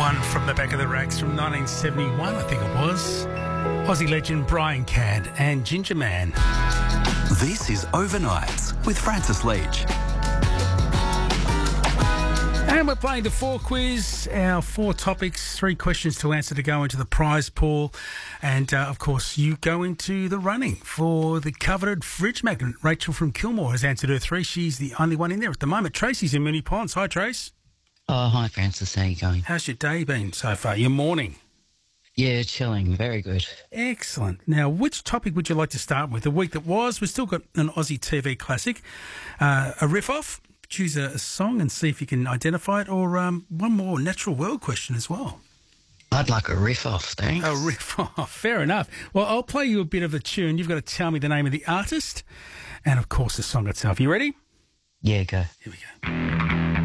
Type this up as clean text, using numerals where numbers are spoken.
one from the back of the racks from 1971, I think it was. Aussie legend Brian Cadd and Ginger Man. This is Overnights with Francis Leach. And we're playing the 4 quiz, our 4 topics, 3 questions to answer to go into the prize pool. And, of course, you go into the running for the coveted fridge magnet. Rachel from Kilmore has answered her 3. She's the only one in there at the moment. Tracy's in Moonee Ponds. Hi, Trace. Oh, hi, Francis. How you going? How's your day been so far? Your morning? Yeah, chilling. Very good. Excellent. Now, which topic would you like to start with? The week that was, we've still got an Aussie TV classic, a riff-off. Choose a song and see if you can identify it, or one more natural world question as well. I'd like a riff-off, thanks. A riff-off. Fair enough. Well, I'll play you a bit of the tune. You've got to tell me the name of the artist and, of course, the song itself. You ready? Yeah, go. Here we go.